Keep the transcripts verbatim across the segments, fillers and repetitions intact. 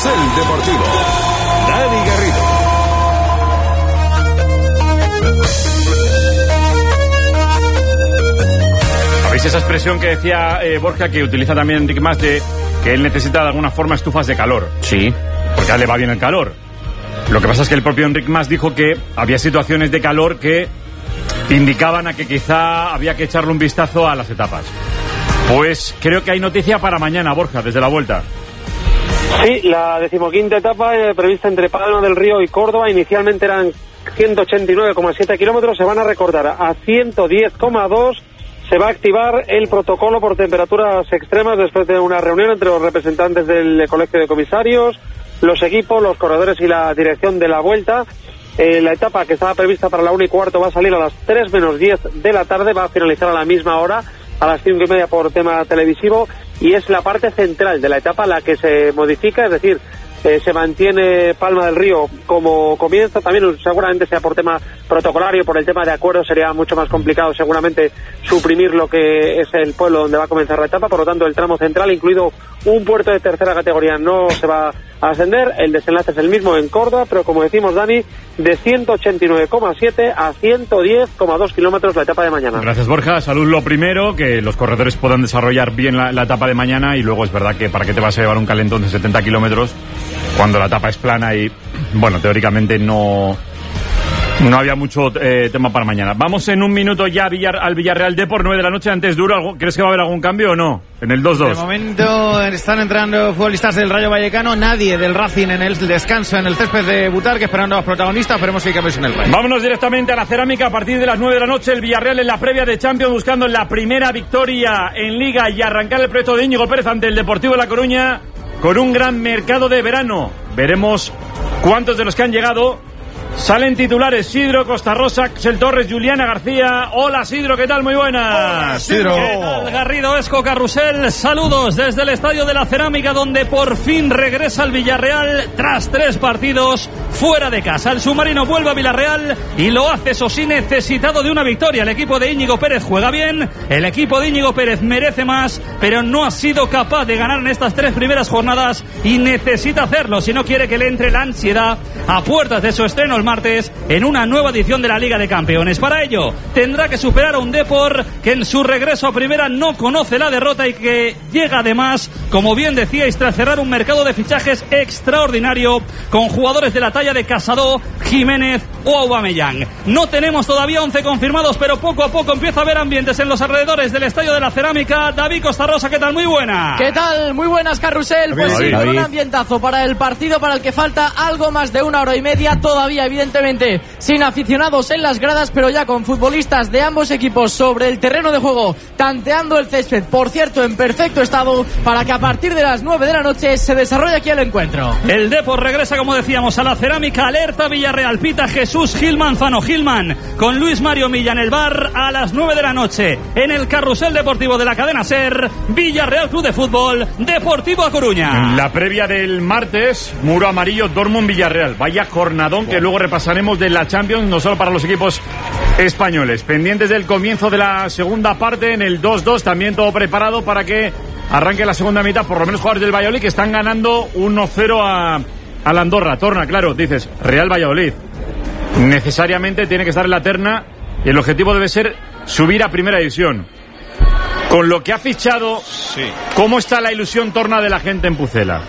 Carrusel Deportivo. Dani Garrido. ¿Veis esa expresión que decía eh, Borja, que utiliza también Enrique Mas, de que él necesita de alguna forma estufas de calor? Sí. Porque a él le va bien el calor. Lo que pasa es que el propio Enrique Mas dijo que había situaciones de calor que indicaban a que quizá había que echarle un vistazo a las etapas. Pues creo que hay noticia para mañana, Borja, desde la Vuelta. Sí, la decimoquinta etapa eh, prevista entre Palma del Río y Córdoba. Inicialmente eran ciento ochenta y nueve coma siete kilómetros, se van a recortar a ciento diez coma dos. Se va a activar el protocolo por temperaturas extremas después de una reunión entre los representantes del Colegio de Comisarios, los equipos, los corredores y la dirección de la Vuelta. Eh, la etapa que estaba prevista para la una y cuarto va a salir a las tres menos diez de la tarde, va a finalizar a la misma hora, a las cinco y media por tema televisivo, y es la parte central de la etapa la que se modifica, es decir, eh, se mantiene Palma del Río como comienzo. También seguramente sea por tema protocolario, por el tema de acuerdo sería mucho más complicado seguramente suprimir lo que es el pueblo donde va a comenzar la etapa. Por lo tanto, el tramo central, incluido un puerto de tercera categoría, no se va a ascender. El desenlace es el mismo en Córdoba, pero como decimos, Dani, de ciento ochenta y nueve coma siete a ciento diez coma dos kilómetros la etapa de mañana. Gracias, Borja. Salud lo primero, que los corredores puedan desarrollar bien la, la etapa de mañana, y luego es verdad que para qué te vas a llevar un calentón de setenta kilómetros cuando la etapa es plana y, bueno, teóricamente no... No había mucho eh, tema para mañana. Vamos en un minuto ya a Villar, al Villarreal D por nueve de la noche. Antes duro, ¿crees que va a haber algún cambio o no? En el dos dos. De momento están entrando futbolistas del Rayo Vallecano. Nadie del Racing en el descanso en el césped de Butarque, esperando a los protagonistas. Veremos si hay cambios en el Rayo. Vámonos directamente a la Cerámica a partir de las nueve de la noche. El Villarreal en la previa de Champions, buscando la primera victoria en Liga y arrancar el proyecto de Íñigo Pérez ante el Deportivo de La Coruña con un gran mercado de verano. Veremos cuántos de los que han llegado salen titulares. Sidro, Costa Rosa, Axel Torres, Juliana García. Hola, Sidro, ¿qué tal? Muy buenas. Sidro. ¿Qué tal, Garrido, Esco, Carrusel? Saludos desde el Estadio de la Cerámica, donde por fin regresa el Villarreal tras tres partidos fuera de casa. El submarino vuelve a Villarreal y lo hace, eso sí, necesitado de una victoria. El equipo de Íñigo Pérez juega bien, el equipo de Íñigo Pérez merece más, pero no ha sido capaz de ganar en estas tres primeras jornadas y necesita hacerlo si no quiere que le entre la ansiedad a puertas de su estreno el martes en una nueva edición de la Liga de Campeones. Para ello tendrá que superar a un Depor que en su regreso a primera no conoce la derrota y que llega además, como bien decíais, tras cerrar un mercado de fichajes extraordinario con jugadores de la talla de Casado, Jiménez o Aubameyang. No tenemos todavía once confirmados, pero poco a poco empieza a haber ambientes en los alrededores del Estadio de la Cerámica. David Costa Rosa, ¿qué tal? Muy buena. ¿Qué tal? Muy buenas, Carrusel. Pues sí, con un ambientazo para el partido para el que falta algo más de una hora y media todavía, evidentemente sin aficionados en las gradas, pero ya con futbolistas de ambos equipos sobre el terreno de juego, tanteando el césped, por cierto, en perfecto estado, para que a partir de las nueve de la noche se desarrolle aquí el encuentro. El Depor regresa, como decíamos, a la Cerámica. Alerta Villarreal, pita Jesús Gil Manzano. Gilman con Luis Mario Milla en el bar a las nueve de la noche en el Carrusel Deportivo de la cadena SER. Villarreal Club de Fútbol, Deportivo A Coruña. La previa del martes, muro amarillo, Dortmund Villarreal. Vaya jornadón que luego repasaremos de la Champions, no solo para los equipos españoles. Pendientes del comienzo de la segunda parte en el dos dos, también todo preparado para que arranque la segunda mitad, por lo menos jugadores del Valladolid que están ganando uno cero a, a la Andorra. Torna, claro, dices, Real Valladolid necesariamente tiene que estar en la terna y el objetivo debe ser subir a primera división. Con lo que ha fichado, sí. ¿Cómo está la ilusión, Torna, de la gente en Pucela?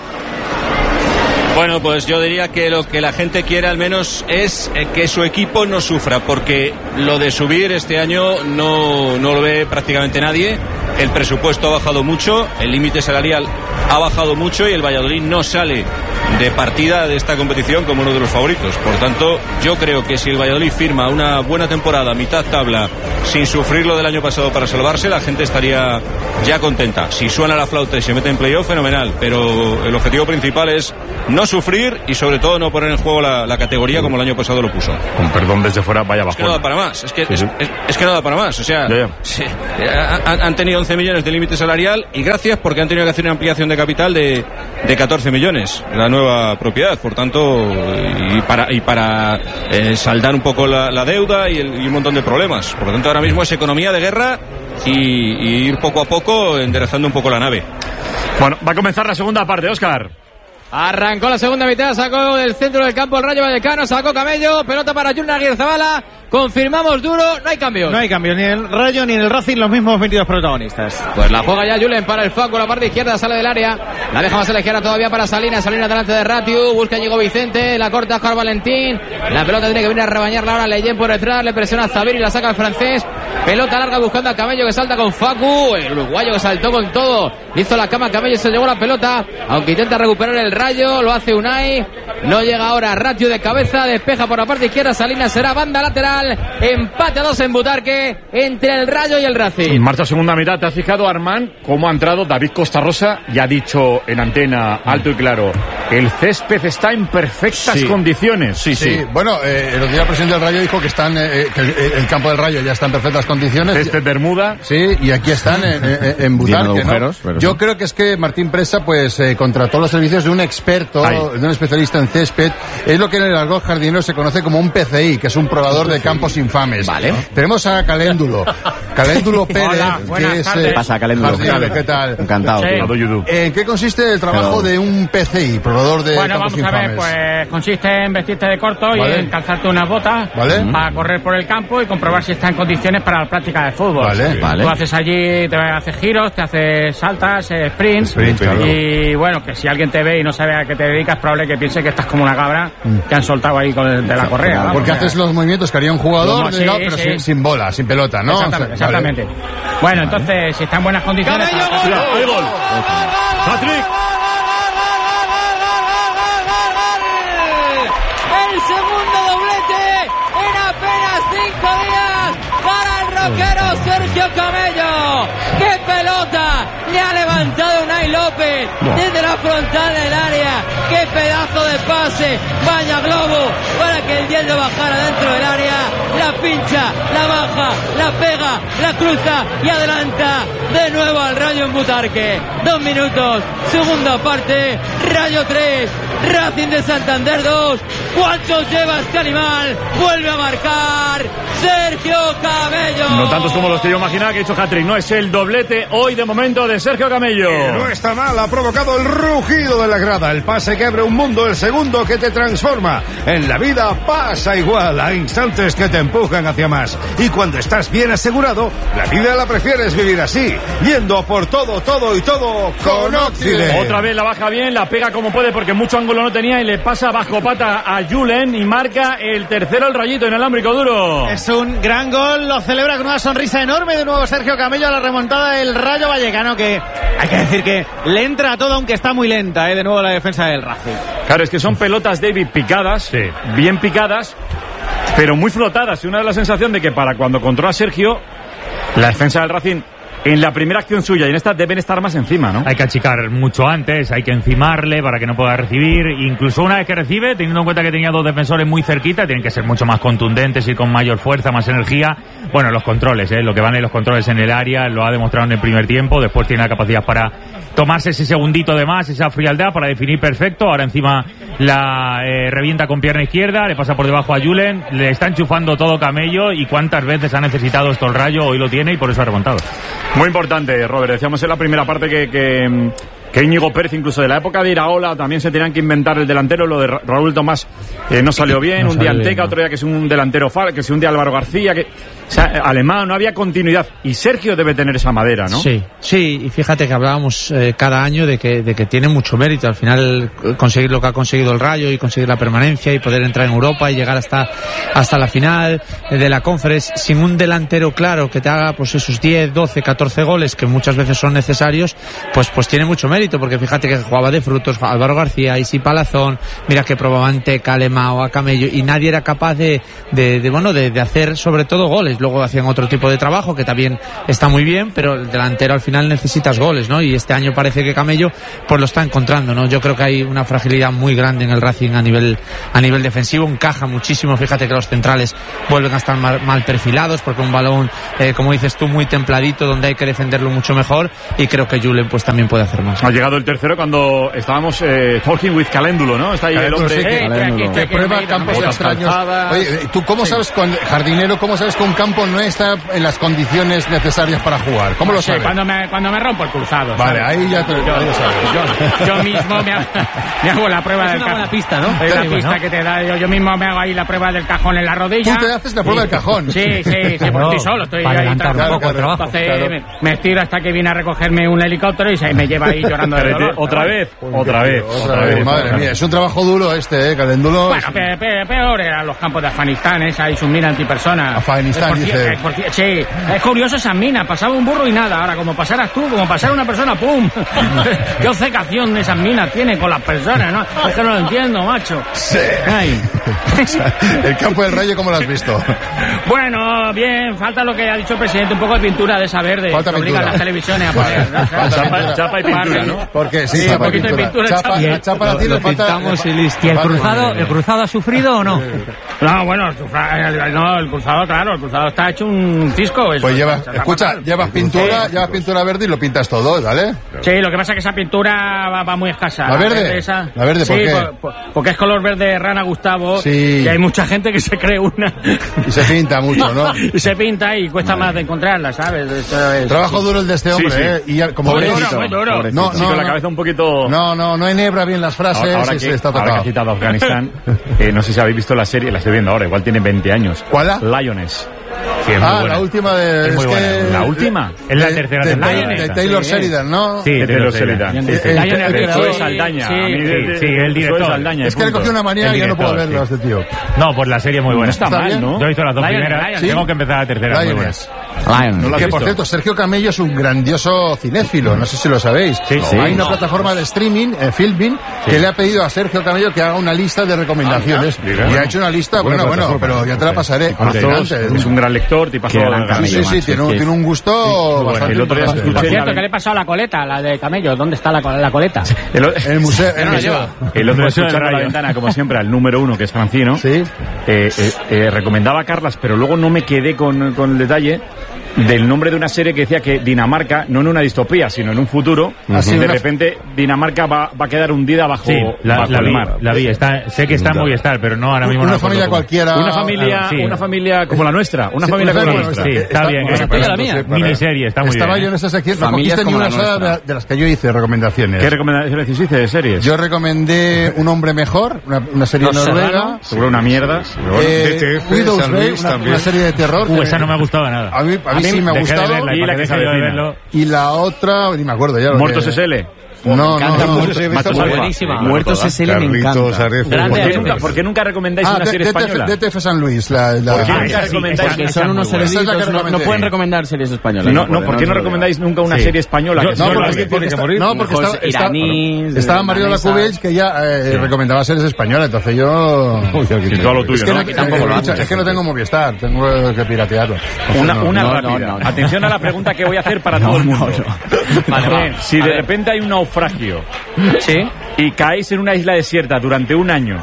Bueno, pues yo diría que lo que la gente quiere al menos es que su equipo no sufra, porque lo de subir este año no, no lo ve prácticamente nadie. El presupuesto ha bajado mucho, el límite salarial ha bajado mucho y el Valladolid no sale de partida de esta competición como uno de los favoritos. Por tanto, yo creo que si el Valladolid firma una buena temporada, mitad tabla, sin sufrir lo del año pasado para salvarse, la gente estaría ya contenta. Si suena la flauta y se mete en playoff, fenomenal, pero el objetivo principal es no sufrir y sobre todo no poner en juego la, la categoría como el año pasado lo puso. Con perdón desde fuera, vaya bajón. Es que no da para más, es que, sí, es, sí. Es, es que no da para más, o sea, ya, ya. Sí, han, han tenido once millones de límite salarial y gracias porque han tenido que hacer una ampliación de capital de, de catorce millones, la nueva propiedad, por tanto, y para, y para eh, saldar un poco la, la deuda y, el, y un montón de problemas. Por lo tanto, ahora mismo es economía de guerra y, y ir poco a poco enderezando un poco la nave. Bueno, va a comenzar la segunda parte, Óscar. Arrancó la segunda mitad, sacó del centro del campo el Rayo Vallecano, sacó Camello, pelota para Julen Aguirrezabala, confirmamos duro, no hay cambio. No hay cambio, ni en el Rayo ni en el Racing, los mismos veintidós protagonistas. Pues la juega ya Julen para el Facu, la parte izquierda, sale del área, la deja más a la izquierda todavía para Salinas, Salinas delante de Ratiu, busca llegó Vicente, la corta Oscar Valentín, la pelota tiene que venir a rebañarla ahora Leyen por detrás, le presiona a Zabir y la saca el francés, pelota larga buscando a Camello que salta con Facu, el uruguayo que saltó con todo, hizo la cama Camello, se llevó la pelota, aunque intenta recuperar el Rayo, lo hace Unai, no llega ahora Ratiu de cabeza, despeja por la parte izquierda, Salinas será banda lateral, empate a dos en Butarque entre el Rayo y el Racing. En marcha segunda mitad, ¿te has fijado, Armán, cómo ha entrado David Costa Rosa? Y ha dicho en antena alto y claro, el césped está en perfectas sí. condiciones. Sí, sí. sí. Bueno, eh, el otro día el presidente del Rayo dijo que están eh, que el, el campo del Rayo ya está en perfectas condiciones. Césped Bermuda. Sí, y aquí están en, en, en Butarque, ¿no? Yo sí. creo que es que Martín Presa pues eh, contrató los servicios de un experto, Ay. de un especialista en césped. Es lo que en el argot jardinero se conoce como un P C I, que es un probador de campos infames. Vale. Tenemos a Caléndulo. Caléndulo Pérez, Hola, que es tardes. eh, pasa, Caléndulo? jardinero, ¿qué tal? Encantado. Sí. ¿En qué consiste el trabajo Hello. de un P C I, probador de Bueno, campos vamos a ver, infames? pues consiste en vestirte de corto Vale. y en calzarte unas botas Vale. para correr por el campo y comprobar si está en condiciones para la práctica de fútbol. Vale. Vale. Tú haces allí, te haces giros, te haces saltas, eh, sprints, Sprint, claro. y bueno, que si alguien te ve y no sabe a qué te dedicas, es probable que piense que estás como una cabra que han soltado ahí con el, de la correa. Vamos, Porque o sea. haces los movimientos que haría un jugador, Como- sí, digamos, pero sí. sin, sin bola, sin pelota, ¿no? Exactamente, O sea, exactamente. vale. Bueno, entonces, si está en buenas condiciones... ¡Camello, para- gol! Mira, hay gol. Patrick. El segundo doblete en apenas cinco días para el roquero Sergio Camello. ¡Qué pelota! Le ha levantado Unai López desde la frontal del área. ¡Qué pedazo de pase! Vaya globo para que el hielo bajara dentro del área. La pincha, la baja, la pega, la cruza y adelanta de nuevo al Rayo en Butarque. Dos minutos, segunda parte, Rayo tres, Racing de Santander dos. ¿Cuántos lleva este animal? Vuelve a marcar Sergio Camello. No tantos como los que yo imaginaba que ha hecho hat-trick. No, es el doblete hoy de momento de Sergio Camello. Eh, no está mal, ha provocado el rugido de la grada, el pase que abre un mundo, el segundo que te transforma. En la vida pasa igual, hay instantes que te empujan hacia más. Y cuando estás bien asegurado, la vida la prefieres vivir así, yendo por todo, todo y todo con Occident. Otra vez la baja bien, la pega como puede porque mucho ángulo no tenía y le pasa bajo pata a Julen y marca el tercero el Rayito en alámbrico duro. Es un gran gol, lo celebra con una sonrisa enorme de nuevo Sergio Camello a la remontada del Rayo Vallecano, que hay que decir que le entra a todo aunque está muy lenta, ¿eh? De nuevo la defensa del Racing. Claro, es que son pelotas, David, picadas, sí. bien picadas, pero muy flotadas. Y una de la sensación de que para cuando controla Sergio, la defensa del Racing, en la primera acción suya y en esta deben estar más encima, ¿no? Hay que achicar mucho antes, hay que encimarle para que no pueda recibir. Incluso una vez que recibe, teniendo en cuenta que tenía dos defensores muy cerquita, tienen que ser mucho más contundentes y con mayor fuerza, más energía. Bueno, los controles, ¿eh? Lo que van en los controles en el área, lo ha demostrado en el primer tiempo. Después tiene la capacidad para tomarse ese segundito de más, esa frialdad para definir perfecto. Ahora encima la eh, revienta con pierna izquierda, le pasa por debajo a Julen, le está enchufando todo Camello. Y cuántas veces ha necesitado esto el Rayo, hoy lo tiene y por eso ha remontado. Muy importante, Robert. Decíamos en la primera parte que, que, que Íñigo Pérez, incluso de la época de Iraola, también se tenían que inventar el delantero. Lo de Ra- Raúl Tomás eh, no salió bien. No un día salió Anteca, bien, otro día que es un delantero fal, que es un día Álvaro García, que, o sea, alemán, no había continuidad. Y Sergio debe tener esa madera, ¿no? Sí, sí, y fíjate que hablábamos eh, cada año de que, de que tiene mucho mérito. Al final, eh, conseguir lo que ha conseguido el Rayo y conseguir la permanencia y poder entrar en Europa y llegar hasta, hasta la final eh, de la Conference sin un delantero claro que te haga pues esos diez, doce, catorce goles que muchas veces son necesarios, pues, pues tiene mucho mérito, porque fíjate que jugaba de frutos Álvaro García, Isi Palazón, mira que probaban Anteca, Alemao, a Camello, y nadie era capaz de, de, de bueno, de, de hacer sobre todo goles. Luego hacían otro tipo de trabajo que también está muy bien, pero el delantero al final necesitas goles, ¿no? Y este año parece que Camello pues lo está encontrando, ¿no? Yo creo que hay una fragilidad muy grande en el Racing a nivel a nivel defensivo, encaja muchísimo. Fíjate que los centrales vuelven a estar mal, mal perfilados porque un balón, eh, como dices tú, muy templadito, donde hay que defenderlo mucho mejor, y creo que Julen pues también puede hacer más. Ha llegado el tercero cuando estábamos eh, talking with Caléndulo, ¿no? Está ahí Caléndulo, el hombre sí, que, eh, que, que prueba campos extraños. Oye, ¿tú cómo sabes, con jardinero, cómo sabes que un campo campo no está en las condiciones necesarias para jugar. ¿Cómo lo Sí, sabes? cuando me, cuando me rompo el cruzado. Vale, ¿sabes? ahí ya te, yo, ahí lo sabes. yo, yo mismo me, ha- me hago la prueba Es del una cajón. buena pista, ¿no? Es la Sí, pista bueno. que te da. Yo, yo mismo me hago ahí la prueba del cajón en la rodilla. Tú te haces la prueba del cajón. Sí, sí, sí, por No, ti solo. Estoy para ahí adelantar tra- un poco el claro, trabajo. Entonces Claro. me, me estiro hasta que viene a recogerme un helicóptero y se me lleva ahí llorando de dolor. Otra vez, otra vez, otra vez. Madre mía, es un trabajo duro este, ¿eh? Calendulo. Bueno, pe- pe- peor eran los campos de Afganistán, esa ahí sus minas antipersonas. Afganistán, Eh, por ci- dice. eh, por ci- sí, es curioso esas minas, pasaba un burro y nada. Ahora, como pasaras tú, como pasara una persona, ¡pum! ¿Qué obcecación esas minas tienen con las personas, no? Es que no lo entiendo, macho. Sí. Ay. El campo del Rayo, ¿cómo lo has visto? Bueno, bien, falta lo que ha dicho el presidente, un poco de pintura de esa verde. Falta que obligan pintura. las televisiones a poner. ¿no? Falta Chapa, pintura. chapa y pintura, ¿no? Porque sí, Sí, chapa un poquito de pintura, Chapa, chapa. a chapa a ti Lo le falta. pintamos y listo. le ¿Y el falta- cruzado, el cruzado ha sufrido o no? No, bueno, el, sufra- el- no, el cruzado, claro, el cruzado está hecho un cisco. eso, Pues llevas, está escucha, fatal. llevas pintura, llevas pintura verde y lo pintas todo, ¿vale? Sí, lo que pasa es que esa pintura va, va muy escasa. ¿La verde? esa. ¿La verde por sí, qué? por- por- porque es color verde rana, Gustavo. Sí. Y hay mucha gente que se cree una. Y se pinta mucho, ¿no? Y se pinta y cuesta más de encontrarla, ¿sabes? Eso es- Trabajo duro el de este hombre, Sí, sí. ¿eh? Y ya- como Muy veis, duro, muy duro. No, Sí, no, con la no. cabeza un poquito... No, no, no enhebra bien las frases. Ahora, ahora y se que, está ahora que tocado. ha citado Afganistán, eh, no sé si habéis visto la serie, la estoy viendo ahora, igual tiene veinte años. ¿Cuál? Lioness. Sí, es muy Ah, buena. la última de. Es muy es buena. que- ¿La última? Es la de- tercera de, temporada de, de esta. Taylor Sí. Sheridan, ¿no? Sí, De Taylor Sheridan. Sheridan. Sí, sí. El- Lioness el de creador. Zoe Saldaña. Sí, A mí de- sí, de- sí, el Zoe director. Saldaña, Es que le punto. cogió una manía El y ya no puedo director, verlo a sí. este tío. No, pues la serie es muy buena. No está ¿Está mal, bien? ¿no? Yo he visto las dos Lioness, primeras, Lioness. tengo que empezar la tercera. Muy buena. Lioness. ¿No lo has Que por visto? cierto, Sergio Camello es un grandioso cinéfilo, no sé si lo sabéis. Sí, sí. Hay una No. plataforma de streaming, eh, Filmin, que le ha pedido a Sergio Camello que haga una lista de recomendaciones. y ha hecho una lista, Buena bueno, bueno, plataforma. pero ya te la pasaré. Mazos, es un gran lector, tipazo. Qué gran Sí, Camello, sí, sí, macho, tiene un, que- tiene un gusto bastante El otro día importante. escuché Por cierto, la- ¿qué le pasó a la coleta, la de camello? ¿Dónde está la, co- la coleta? El, o- En el museo. en el no la museo. lleva. el otro día Museo del escuchando a la Rayo. ventana, como siempre, al número uno, que es Francino. Sí. Eh, eh, eh, recomendaba a Carlas, pero luego no me quedé con, con el detalle del nombre de una serie que decía que Dinamarca, no en una distopía, sino en un futuro, Así, de una- repente Dinamarca va, va a quedar hundida bajo, Sí, la, bajo la el vi, mar. la vi. Está, sé que está en Movistar, pero no ahora mismo. Una no me acuerdo familia cómo. cualquiera. Una familia, sí. una familia como la nuestra, una Sí, familia una como la familia nuestra. Sí, está Está- bien. bueno, eh. pues la mía. Miniserie, está muy Estaba bien. yo en eh. esa sección. No Familias cogiste ni como una la sola nuestra. de, de las que yo hice recomendaciones. ¿Qué recomendaciones hiciste de series? Yo recomendé Un hombre mejor, una, una serie Los noruega. Serrano. Seguro una mierda. Eh, D T F, Widow's San Bay, Luis una, también. una serie de terror. Uh, que esa no me ha gustado nada. A mí, a mí sí me ha Dejé de gustado. verla, Y ¿para la qué que dejé se yo de avecina. verlo? Y la otra, ni me acuerdo ya. lo Muertos que- S L. No, no, encanta no. mucho. Sí, Macho está muy Alfa. Buenísima. Muertos S L me Carlitos encanta. Areces. Grande ¿Por qué, Areces. nunca, por qué nunca recomendáis Ah, una D- serie DTF, española? D T F San Luis. La, la- ¿Por qué Ah, nunca esa sí, recomendáis? esa- Que esa son es unos muy buena. Esa es la que eruditos, no, no recomendé. pueden recomendar series españolas. No, no, ¿por qué no recomendáis nunca una Sí. serie española? Yo- que yo sea No, la la porque, vi, que- porque tiene que está- morir. no, porque Ojos estaba, estaba, iraníes, estaba Mariola danesas. Cubells, que ya eh, recomendaba series españolas, entonces yo... Sí, todo lo tuyo, es que ¿no? no, Aquí tampoco lo escucha, haces. es que no tengo Movistar, tengo que piratearlo. Una, No, una no, rápida. no, no, no. Atención a la pregunta que voy a hacer para todo el mundo. Vale, va. Eh, si A de ver. repente hay un naufragio Sí. y caéis en una isla desierta durante un año,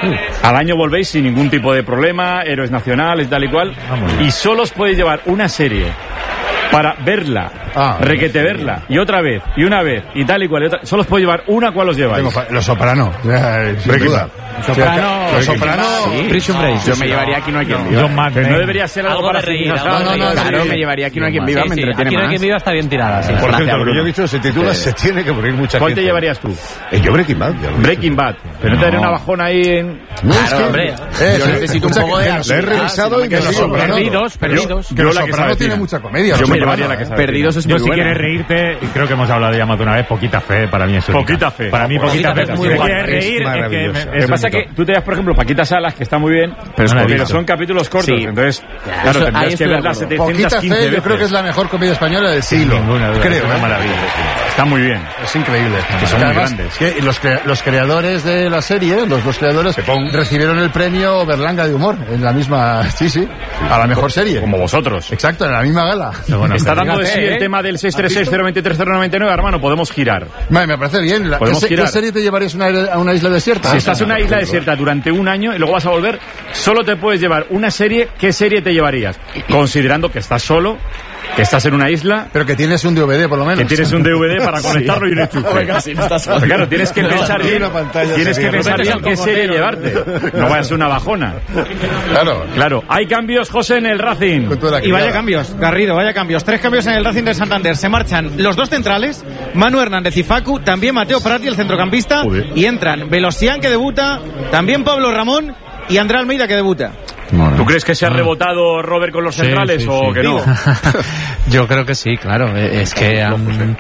al año volvéis sin ningún tipo de problema, héroes nacionales, tal y cual, y solo os podéis llevar una serie para verla, Ah. requete verla, y otra vez, y una vez, y tal y cual, y otra, solo os podéis llevar una, ¿cuál os lleváis? Tengo fa- Los Soprano, eh, sin Breaking duda. Bad. Soprano. Los Soprano... Prison Break. Yo me llevaría Aquí no hay quien viva. John Pero no McClane. debería ser algo, Algo para de reír, seguir, algo ¿sabes? de No, no, no, Claro, sí. me llevaría Aquí no hay quien viva, Sí, me sí, entretiene aquí no hay más. que viva, está bien tirada. Sí. Por Gracias, cierto, lo que Bruno. yo he dicho, se titula Se tiene que morir mucha ¿Cuál gente. te llevarías tú? Eh, yo Breaking Bad. ya lo he Breaking Bad. Pero no te daría una bajona ahí en... Claro, hombre. Eh, Yo necesito un escucha poco que- de que- La he revisado y me Los río. Soprano- Perdidos, perdidos. Que Yo Los la que Soprano sabe tiene cine. mucha comedia. Yo Los me Soprano. llevaría la que sabe. Perdidos es Yo muy si buena. quieres reírte, y creo que hemos hablado ya más de una vez, Poquita Fe, para mí es única. Poquita Fe. Para mí Poquita Poquita Fe Fe es es muy muy buena. buena. Quieres reír, Es es que maravillosa. me- Lo es que pasa es único. que tú te das, por ejemplo, Paquita Salas, que está muy bien, Pero es pero, cortito. son capítulos cortos, Sí. entonces, Eso- claro, ahí tendrías que estoy de verlas acuerdo. setecientas Poquita quince Fe, yo veces. creo que es la mejor comedia española del siglo. ninguna duda, creo, es una ¿eh? maravilla. Está muy bien. Es increíble. que son Y muy además, grandes. que los, cre- los creadores de la serie, los dos creadores, recibieron el premio Berlanga de Humor en la misma, sí, sí, a la mejor serie. Como vosotros. Exacto, en la misma gala. Bueno, Está pero- dando de sí Fíjate, el ¿eh? tema tema del seis tres seis cero dos tres cero nueve nueve, hermano, podemos girar. Vale, me parece bien. La, podemos ¿qué, girar. ¿Qué serie te llevarías una, a una isla desierta? Si estás en una isla desierta durante un año y luego vas a volver, solo te puedes llevar una serie. ¿Qué serie te llevarías? Considerando que estás solo, que estás en una isla, pero que tienes un D V D por lo menos, que tienes un D V D para conectarlo sí. y un enchufe. Casi no estás pues claro, tienes que pensar bien, tienes que pensar bien qué serie llevarte. No vayas a una bajona. Claro, claro. Hay cambios, José, en el Racing. Y vaya cambios, Garrido, vaya cambios. Tres cambios en el Racing de Santander. Se marchan los dos centrales, Manu Hernández y Facu, también Mateo Prati, el centrocampista, Joder. y entran Velosian, que debuta, también Pablo Ramón y André Almeida, que debuta. Bueno. ¿Tú crees que se ha rebotado Robert con los sí, centrales sí, o sí. que no? Yo creo que sí, claro. Es que han,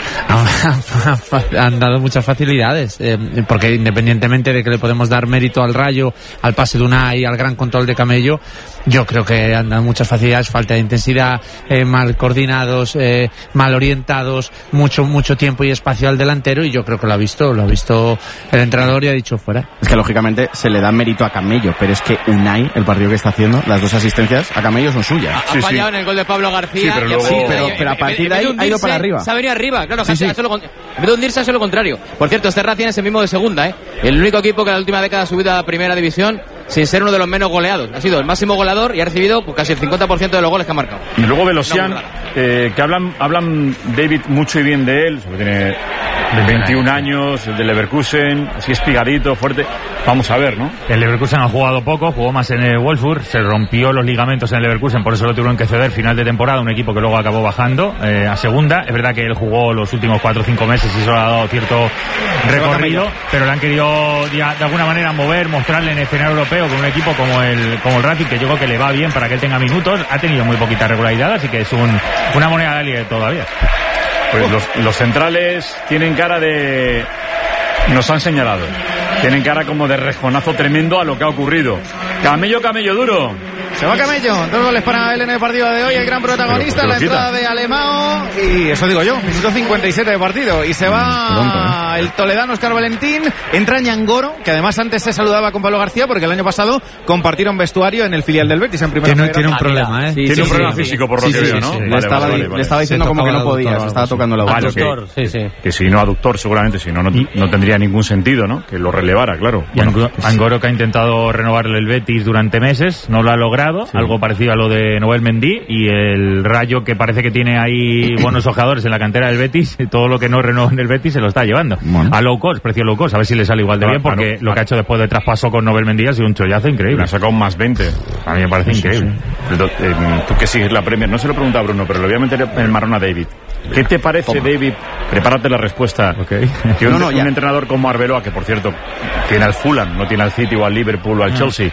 han, han dado muchas facilidades. Eh, porque independientemente de que le podemos dar mérito al Rayo, al pase de Unai, al gran control de Camello, yo creo que han dado muchas facilidades, falta de intensidad, eh, mal coordinados, eh, mal orientados, mucho mucho tiempo y espacio al delantero, y yo creo que lo ha visto, lo ha visto el entrenador y ha dicho fuera. Es que lógicamente se le da mérito a Camello, pero es que Unai, el partido que está haciendo, las dos asistencias a Camello son suyas. Ha, sí, ha fallado sí. en el gol de Pablo García. Sí, pero, luego... sí, pero, pero a partir de ahí ha ido para arriba. Se ha venido arriba, claro. Sí, sí. Solo, en vez de hundirse, ha sido lo contrario. Por cierto, este Racing es el mismo de segunda, ¿eh? El único equipo que en la última década ha subido a la primera división sin ser uno de los menos goleados. Ha sido el máximo goleador y ha recibido pues, casi el cincuenta por ciento de los goles que ha marcado. Y luego Velosian, no, eh, que hablan hablan David mucho y bien de él, sobre tiene veintiún años, el de Leverkusen, así espigadito, fuerte. Vamos a ver, ¿no? El Leverkusen ha jugado poco, jugó más en el Wolfsburg, se rompió los ligamentos en el Leverkusen, por eso lo tuvieron que ceder final de temporada, un equipo que luego acabó bajando eh, a segunda. Es verdad que él jugó los últimos cuatro o cinco meses y eso le ha dado cierto recorrido, pero le han querido ya, de alguna manera mover, mostrarle en el escenario europeo con un equipo como el como el Racing, que yo creo que le va bien para que él tenga minutos. Ha tenido muy poquita regularidad, así que es un, una moneda de alie todavía. Pues los, los centrales tienen cara de... Nos han señalado. Tienen cara como de rejonazo tremendo a lo que ha ocurrido. Camello, Camello duro. Se va Camello, dos goles para él en el partido de hoy, el gran protagonista, pero, pero la entrada quita. de Alemão, y eso digo yo, minuto cincuenta y siete de partido, y se va Pronto, ¿eh? el toledano Óscar Valentín, entra Ñangoro, que además antes se saludaba con Pablo García, porque el año pasado compartieron vestuario en el filial del Betis en primera Tiene, tiene un problema, ¿eh? Sí, tiene sí, un problema sí, físico, por lo sí, que sí, veo, ¿no? Sí, vale, le, estaba, vale, vale, le vale. estaba diciendo como que no podía, se estaba tocando la boca. Vale, aductor, que, sí, sí. que si no aductor, seguramente, si no, no, no tendría ningún sentido, ¿no? Que lo relevara, claro. Y bueno, Ñangoro, que ha intentado renovarle el Betis durante meses, no lo ha logrado, sí. algo parecido a lo de Noel Mendy, y el Rayo, que parece que tiene ahí buenos ojeadores en la cantera del Betis, todo lo que no renovó en el Betis se lo está llevando. Bueno. A low cost, precio low cost, a ver si le sale igual de bien, porque claro, lo que ha hecho después de traspaso con Noel Mendy ha sido un chollazo increíble. Le ha sacado un más veinte. A mí me parece sí, increíble. Sí. Pero, eh, tú que sigues la Premier, no se lo pregunta a Bruno, pero le voy a meter en el marrón a David. ¿Qué te parece, Toma. David? Prepárate la respuesta. Okay. Que un, no, no, un entrenador como Arbeloa, que por cierto tiene al Fulham, no tiene al City o al Liverpool o al no. Chelsea,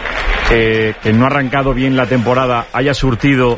eh, que no ha arrancado bien la temporada, haya surtido,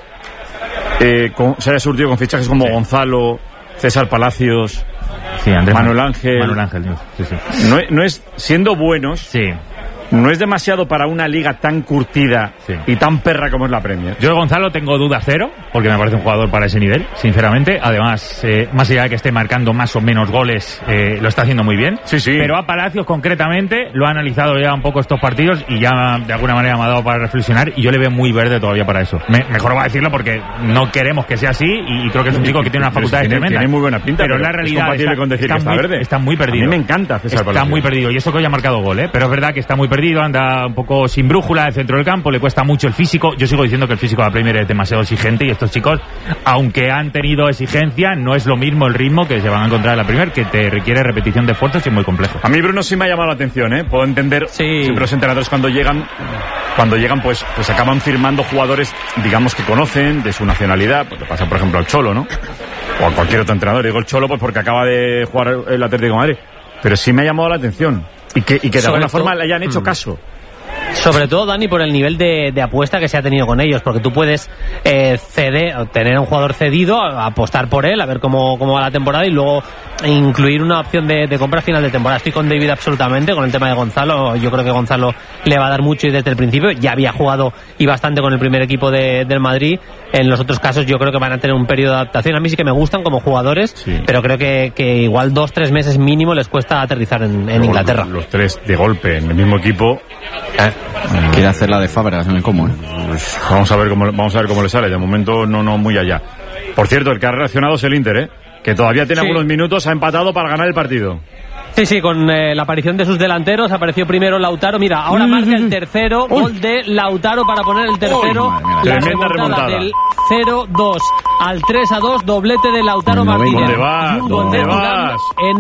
eh, con, se haya surtido con fichajes como sí. Gonzalo, César Palacios, sí, Andrés Manuel Ángel. Manuel Ángel, sí, sí. No, no es, siendo buenos, sí. no es demasiado para una liga tan curtida sí. y tan perra como es la Premier. Yo de Gonzalo tengo duda cero, porque me parece un jugador para ese nivel, sinceramente. Además, eh, más allá de que esté marcando más o menos goles, eh, lo está haciendo muy bien. Sí, sí. Pero a Palacios concretamente lo ha analizado ya un poco estos partidos y ya de alguna manera me ha dado para reflexionar, y yo le veo muy verde todavía para eso. Me, mejor va a decirlo porque no queremos que sea así, y, y creo que es un chico que tiene una facultad tremenda. Tiene muy buena pinta, pero, pero la realidad es compatible está, con decir está que está muy, verde. Está muy perdido. A mí me encanta César Está Palacios. muy perdido, y eso que hoy ha marcado gol, ¿eh? Pero es verdad que está muy perdido, anda un poco sin brújula de centro del campo, le cuesta mucho el físico. Yo sigo diciendo que el físico de la Premier es demasiado exigente, y estos chicos, aunque han tenido exigencia, no es lo mismo el ritmo que se van a encontrar en la Premier, que te requiere repetición de esfuerzos y es muy complejo. A mí Bruno sí me ha llamado la atención, ¿eh? Puedo entender, sí. siempre los entrenadores cuando llegan, cuando llegan pues, pues acaban firmando jugadores, digamos, que conocen de su nacionalidad, pues le pasa por ejemplo al Cholo, ¿no? O a cualquier otro entrenador. Digo el Cholo pues porque acaba de jugar el Atlético de Madrid, pero sí me ha llamado la atención, y que, y que de Sobre alguna todo, forma le hayan hecho mm. caso. Sobre todo, Dani, por el nivel de, de apuesta que se ha tenido con ellos, porque tú puedes eh, ceder, tener a un jugador cedido, apostar por él, a ver cómo, cómo va la temporada, y luego incluir una opción de, de compra a final de temporada. Estoy con David absolutamente, con el tema de Gonzalo. Yo creo que Gonzalo le va a dar mucho y desde el principio ya había jugado y bastante con el primer equipo de, del Madrid. En los otros casos yo creo que van a tener un periodo de adaptación. A mí sí que me gustan como jugadores, sí. pero creo que, que igual dos, tres meses mínimo les cuesta aterrizar en, en Inglaterra. Los, los tres de golpe en el mismo equipo. Eh, quiere hacer la de Fábregas en el cómo, ¿eh? Pues vamos a ver cómo vamos a ver cómo le sale. De momento no no muy allá. Por cierto, el que ha reaccionado es el Inter, ¿eh? Que todavía tiene sí. algunos minutos, ha empatado para ganar el partido. Sí, sí, con eh, la aparición de sus delanteros, apareció primero Lautaro. Mira, ahora marca el tercero, Uy. gol de Lautaro para poner el tercero. Uy, la tremenda remontada. Del cero dos al tres a dos, doblete de Lautaro Martínez. ¿Dónde vas? ¿Dónde vas?